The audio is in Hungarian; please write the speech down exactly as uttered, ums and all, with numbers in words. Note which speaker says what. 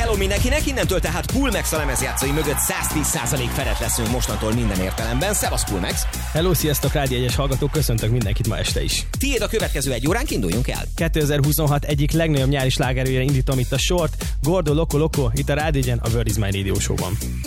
Speaker 1: Hello mindenkinek, innentől tehát Coolmax a lemezjátszói mögött száztíz százalék felett leszünk mostantól minden értelemben. Szevasz Coolmax!
Speaker 2: Hello, sziasztok, Rádió egyes hallgatók, köszöntök mindenkit ma este is.
Speaker 1: Tiéd a következő egy óránk, induljunk el!
Speaker 2: kétezer-huszonhat egyik legnagyobb nyári slágerőjére indítom itt a sort. Gordo Loco Loco, itt a Rádió egyen, a World is My Radio Show-ban.